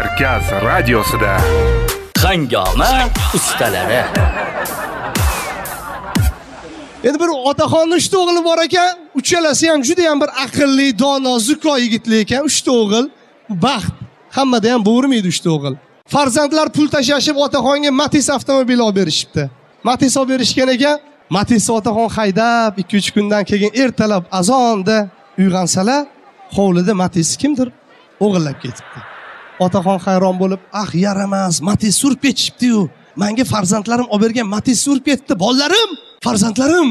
Markaz radiosida Hangoma ustalari. Endi bir otaxonning 3 ta o'g'li bor ekan, uchalasi ham juda ham bir aqlli, dono, zuko yigitlar ekan. 3 ta o'g'il, baxt. Hammada ham bo'rmaydi 3 ta o'g'il. Farzandlar pul tashashib otaxonga Matiz avtomobil olib berishibdi. Matiz olib berishgan ekan, Matiz otaxon haydab 2-3 kundan keyin ertalab azonda uyg'onsalar, hovlida Matiz kimdir o'g'irlab ketibdi. Otaxon hayron bo'lib, "Ah, yaramas, Matiz surib ketishibdi-yu. Menga farzandlarim olib bergan Matiz surib ketdi, bolalarim, farzandlarim"